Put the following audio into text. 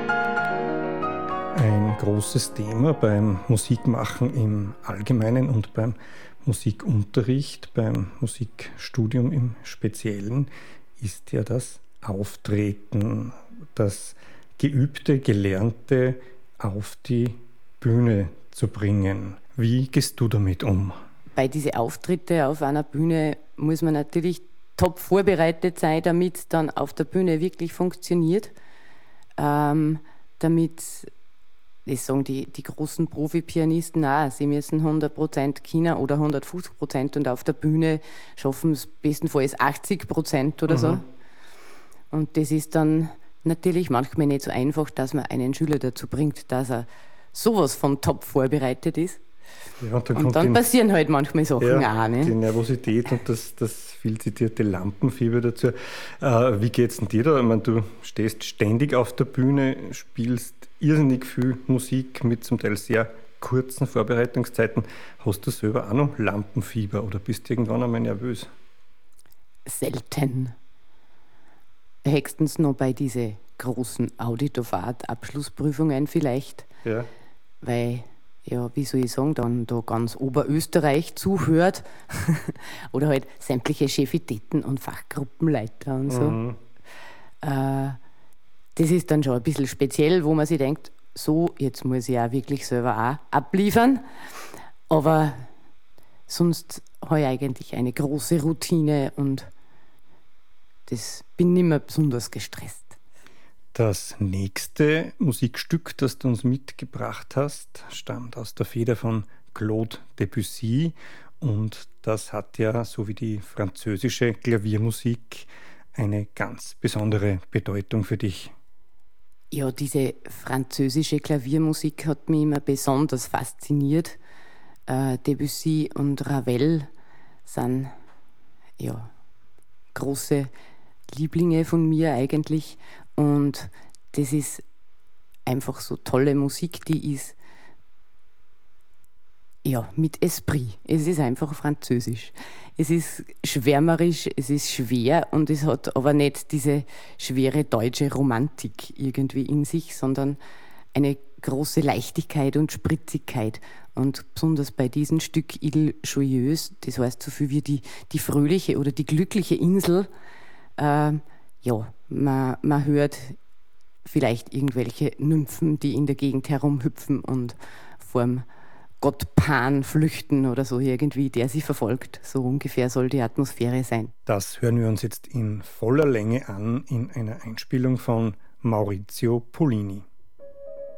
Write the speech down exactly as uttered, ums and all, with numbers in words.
Ein großes Thema beim Musikmachen im Allgemeinen und beim Musikunterricht, beim Musikstudium im Speziellen, ist ja das Auftreten, das Geübte, Gelernte auf die Bühne zu bringen. Wie gehst du damit um? Bei diesen Auftritten auf einer Bühne muss man natürlich top vorbereitet sein, damit es dann auf der Bühne wirklich funktioniert. Ähm, damit, das sagen die, die großen Profi-Pianisten auch, sie müssen hundert Prozent können oder hundertfünfzig Prozent und auf der Bühne schaffen es bestenfalls achtzig Prozent oder mhm. so. Und das ist dann natürlich manchmal nicht so einfach, dass man einen Schüler dazu bringt, dass er sowas von top vorbereitet ist. Ja, und dann, und dann die, passieren halt manchmal Sachen ja, auch. Ne? Die Nervosität und das, das viel zitierte Lampenfieber dazu. Äh, wie geht es denn dir da? Ich meine, du stehst ständig auf der Bühne, spielst irrsinnig viel Musik mit zum Teil sehr kurzen Vorbereitungszeiten. Hast du selber auch noch Lampenfieber oder bist du irgendwann einmal nervös? Selten. Höchstens noch bei diesen großen Auditovat-Abschlussprüfungen vielleicht. Ja. Weil... ja, wie soll ich sagen, dann da ganz Oberösterreich zuhört oder halt sämtliche Chefitäten und Fachgruppenleiter und so. Mhm. Äh, das ist dann schon ein bisschen speziell, wo man sich denkt, so, jetzt muss ich auch wirklich selber auch abliefern. Aber sonst habe ich eigentlich eine große Routine und das bin nicht mehr besonders gestresst. Das nächste Musikstück, das du uns mitgebracht hast, stammt aus der Feder von Claude Debussy und das hat ja, so wie die französische Klaviermusik, eine ganz besondere Bedeutung für dich. Ja, diese französische Klaviermusik hat mich immer besonders fasziniert. Äh, Debussy und Ravel sind ja große Lieblinge von mir eigentlich. Und das ist einfach so tolle Musik, die ist ja mit Esprit. Es ist einfach französisch. Es ist schwärmerisch, es ist schwer und es hat aber nicht diese schwere deutsche Romantik irgendwie in sich, sondern eine große Leichtigkeit und Spritzigkeit. Und besonders bei diesem Stück Île Joyeuse, das heißt so viel wie die, die fröhliche oder die glückliche Insel, äh, ja, man, man hört vielleicht irgendwelche Nymphen, die in der Gegend herumhüpfen und vorm Gott Pan flüchten oder so irgendwie, der sie verfolgt. So ungefähr soll die Atmosphäre sein. Das hören wir uns jetzt in voller Länge an in einer Einspielung von Maurizio Pollini.